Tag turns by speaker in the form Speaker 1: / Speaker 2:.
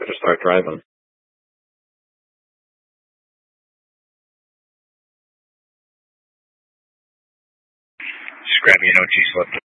Speaker 1: Better start driving.
Speaker 2: Just grab me an OG slip.